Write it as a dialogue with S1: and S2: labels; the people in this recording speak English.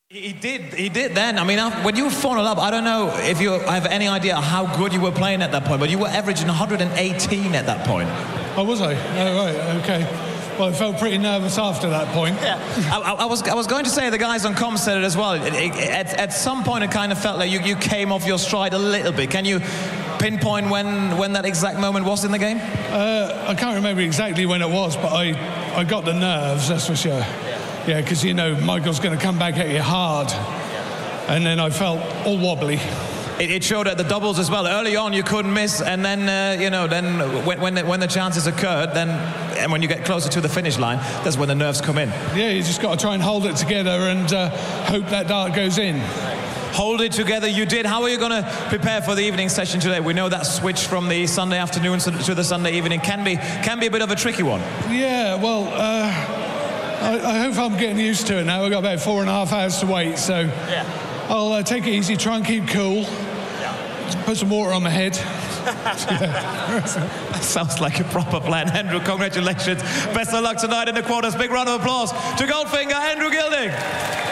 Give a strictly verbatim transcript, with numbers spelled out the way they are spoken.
S1: He did, he did then. I mean, when you were four nil up, I don't know if you have any idea how good you were playing at that point, but you were averaging one hundred eighteen at that point.
S2: Oh, was I? Oh, right, okay. Well, I felt pretty nervous after that point.
S1: Yeah. I, I, was, I was going to say, the guys on comms said it as well. It, it, at, at some point, it kind of felt like you, you came off your stride a little bit. Can you pinpoint when, when that exact moment was in the game?
S2: Uh, I can't remember exactly when it was, but I, I got the nerves, that's for sure. Yeah, because, you know, Michael's going to come back at you hard. And then I felt all wobbly.
S1: It, it showed at the doubles as well. Early on, you couldn't miss. And then, uh, you know, then when, when, the, when the chances occurred, then and when you get closer to the finish line, that's when the nerves come in.
S2: Yeah, you just got to try and hold it together and uh, hope that dart goes in.
S1: Hold it together, you did. How are you going to prepare for the evening session today? We know that switch from the Sunday afternoon to the Sunday evening can be, can be a bit of a tricky one.
S2: Yeah, well... Uh... I, I hope I'm getting used to it now. We've got about four and a half hours to wait, so yeah. I'll uh, take it easy, try and keep cool. Yeah. Put some water on my head.
S1: That sounds like a proper plan. Andrew, congratulations. Best of luck tonight in the quarters. Big round of applause to Goldfinger, Andrew Gilding.